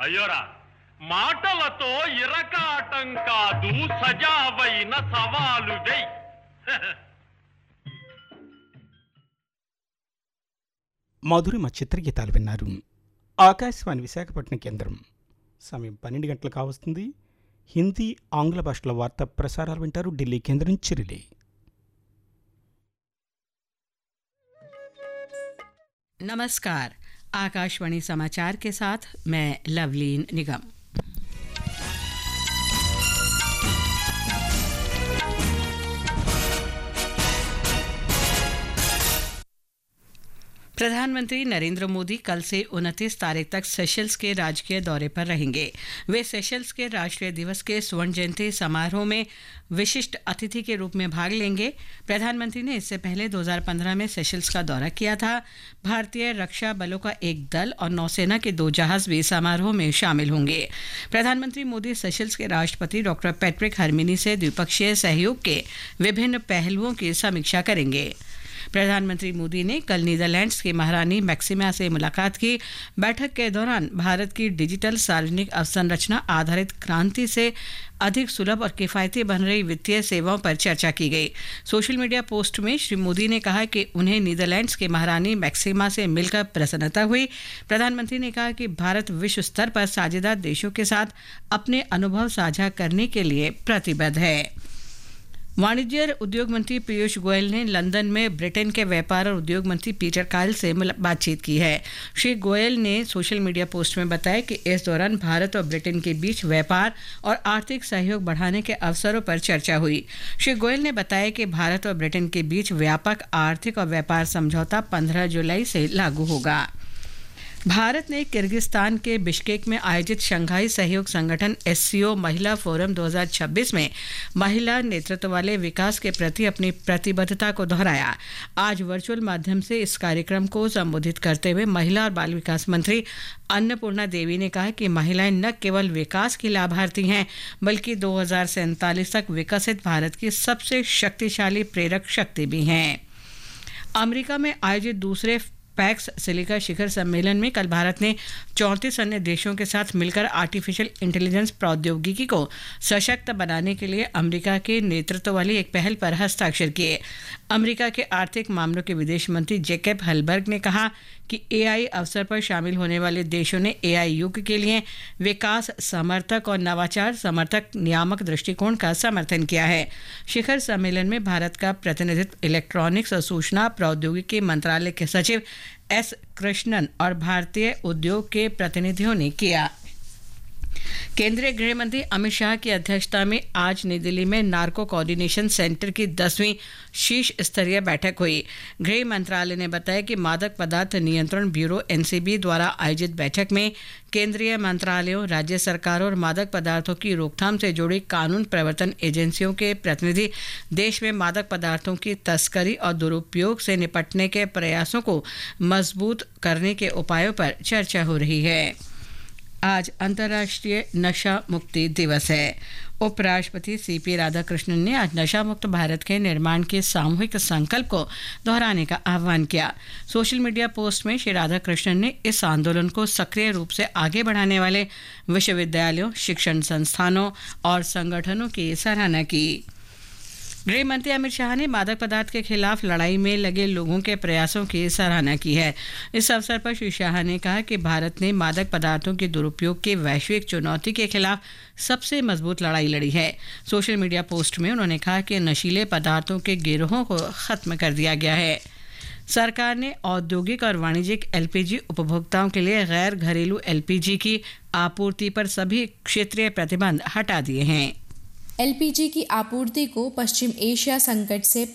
అయ్యోరా మాటలతో ఇరకాటం కాదు సజావైన సవాలు వెయ్. మధురిమ చిత్రగీతాలు విన్నారు. ఆకాశవాణి విశాఖపట్నం కేంద్రం. సమయం 12 గంటలు కావస్తుంది. హిందీ ఆంగ్ల భాషల వార్తా ప్రసారాలు వింటారు. ఢిల్లీ కేంద్రం నుంచి రిలే. नमस्कार, आकाशवाणी समाचार के साथ मैं लवलीन निगम। प्रधानमंत्री नरेंद्र मोदी कल से 29 तारीख तक सेशल्स के राजकीय दौरे पर रहेंगे। वे सेशल्स के राष्ट्रीय दिवस के स्वर्ण जयंती समारोह में विशिष्ट अतिथि के रूप में भाग लेंगे। प्रधानमंत्री ने इससे पहले 2015 में सेशल्स का दौरा किया था। भारतीय रक्षा बलों का एक दल और नौसेना के 2 जहाज भी समारोह में शामिल होंगे। प्रधानमंत्री मोदी सेशल्स के राष्ट्रपति डॉक्टर पैट्रिक हरमिनी से द्विपक्षीय सहयोग के विभिन्न पहलुओं की समीक्षा करेंगे। प्रधानमंत्री मोदी ने कल नीदरलैंड्स की महारानी मैक्सिमा से मुलाकात की। बैठक के दौरान भारत की डिजिटल सार्वजनिक अवसंरचना आधारित क्रांति से अधिक सुलभ और किफ़ायती बन रही वित्तीय सेवाओं पर चर्चा की गई। सोशल मीडिया पोस्ट में श्री मोदी ने कहा कि उन्हें नीदरलैंड्स की महारानी मैक्सिमा से मिलकर प्रसन्नता हुई। प्रधानमंत्री ने कहा कि भारत विश्व स्तर पर साझेदार देशों के साथ अपने अनुभव साझा करने के लिए प्रतिबद्ध है। वाणिज्य और उद्योग मंत्री पीयूष गोयल ने लंदन में ब्रिटेन के व्यापार और उद्योग मंत्री पीटर कायल से बातचीत की है। श्री गोयल ने सोशल मीडिया पोस्ट में बताया कि इस दौरान भारत और ब्रिटेन के बीच व्यापार और आर्थिक सहयोग बढ़ाने के अवसरों पर चर्चा हुई। श्री गोयल ने बताया कि भारत और ब्रिटेन के बीच व्यापक आर्थिक और व्यापार समझौता 15 जुलाई से लागू होगा। भारत ने किर्गिस्तान के बिश्केक में आयोजित शंघाई सहयोग संगठन SCO महिला फोरम 2026 में महिला नेतृत्व वाले विकास के प्रति अपनी प्रतिबद्धता को दोहराया। आज वर्चुअल माध्यम से इस कार्यक्रम को संबोधित करते हुए महिला और बाल विकास मंत्री अन्नपूर्णा देवी ने कहा कि महिलाएं न केवल विकास की लाभार्थी हैं बल्कि 2047 तक विकसित भारत की सबसे शक्तिशाली प्रेरक शक्ति भी हैं। अमेरिका में आयोजित दूसरे पैक्स सिलिका शिखर सम्मेलन में कल भारत ने 34 अन्य देशों के साथ मिलकर आर्टिफिशियल इंटेलिजेंस प्रौद्योगिकी को सशक्त बनाने के लिए अमेरिका के नेतृत्व वाली एक पहल पर हस्ताक्षर किए। अमेरिका के आर्थिक मामलों के विदेश मंत्री जेकब हलबर्ग ने कहा कि AI अवसर पर शामिल होने वाले देशों ने AI युग के लिए विकास समर्थक और नवाचार समर्थक नियामक दृष्टिकोण का समर्थन किया है। शिखर सम्मेलन में भारत का प्रतिनिधित्व इलेक्ट्रॉनिक्स और सूचना प्रौद्योगिकी मंत्रालय के सचिव S कृष्णन और भारतीय उद्योग के प्रतिनिधियों ने किया। केंद्रीय गृह मंत्री अमित शाह की अध्यक्षता में आज नई दिल्ली में नार्को कोऑर्डिनेशन सेंटर की 10वीं शीर्ष स्तरीय बैठक हुई। गृह मंत्रालय ने बताया कि मादक पदार्थ नियंत्रण ब्यूरो NCB द्वारा आयोजित बैठक में केंद्रीय मंत्रालयों, राज्य सरकारों और मादक पदार्थों की रोकथाम से जुड़ी कानून प्रवर्तन एजेंसियों के प्रतिनिधि देश में मादक पदार्थों की तस्करी और दुरुपयोग से निपटने के प्रयासों को मजबूत करने के उपायों पर चर्चा हो रही है। आज अंतर्राष्ट्रीय नशा मुक्ति दिवस है। उपराष्ट्रपति CP राधाकृष्णन ने आज नशा मुक्त भारत के निर्माण के सामूहिक संकल्प को दोहराने का आह्वान किया। सोशल मीडिया पोस्ट में श्री राधाकृष्णन ने इस आंदोलन को सक्रिय रूप से आगे बढ़ाने वाले विश्वविद्यालयों, शिक्षण संस्थानों और संगठनों की सराहना की। गृह मंत्री अमित शाह ने मादक पदार्थ के खिलाफ लड़ाई में लगे लोगों के प्रयासों की सराहना की है। इस अवसर पर श्री शाह ने कहा कि भारत ने मादक पदार्थों के दुरुपयोग की वैश्विक चुनौती के खिलाफ सबसे मजबूत लड़ाई लड़ी है। सोशल मीडिया पोस्ट में उन्होंने कहा कि नशीले पदार्थों के गिरोहों को खत्म कर दिया गया है। सरकार ने औद्योगिक और वाणिज्यिक LPG उपभोक्ताओं के लिए गैर घरेलू LPG की आपूर्ति पर सभी क्षेत्रीय प्रतिबंध हटा दिए हैं। LPG की आपूर्ति को पश्चिम एशिया संकट से